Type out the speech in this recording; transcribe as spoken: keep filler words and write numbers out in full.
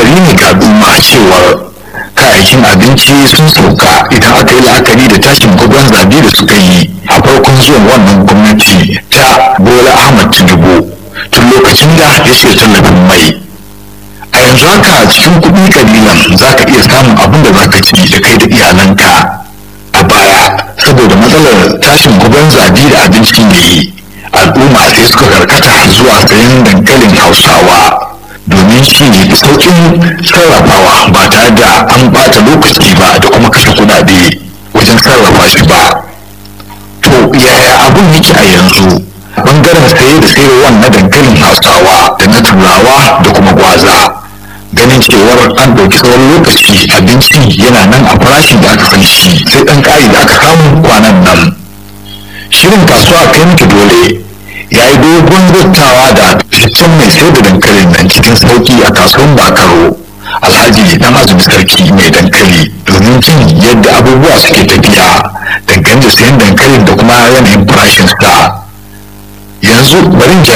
al'amari ne ga al'umma cewar kayayyakin abinci sun sauka idan aka yi la'akari da tashin gwagwan zabe da suka yi a farkon zuwan wannan gwamnati ta Bola Ahmad Tinubu tun lokacin da ya ce tallafin mai. A yanzu haka cikin kuɗi kalilan za ka iya samun abin da za ka ci da kai da iyalanka. A baya saboda matsalar tashin gwagwan zabe da abinci ne al'umma sai suka karkata zuwa sayan dankalin Hausawa domin shi ne sauƙin sarrafawa ba tare da an bata lokaci ba da kuma kashe kuɗaɗe wajen sarrafa shi ba. To yaya abun yake a yanzu bangaren saye da sayarwa na dankalin Hausawa da na Turawa da kuma gwaza, ganin cewar an ɗauki tsawon lokaci abinci yana nan a farashin da aka san shi sai ɗan ƙari da aka samu kwanan nan. Shirin kasuwa kai miki dole ya yi dogon zattawa da fitaccen mai sayar da dankalin nan cikin sauki a kasuwan Bakaro Alhaji Dan Azumi Sarki mai dankali domin jin yadda abubuwa suke tafiya dangane da sayan dankalin da kuma yanayin farashin sa. Yanzu bari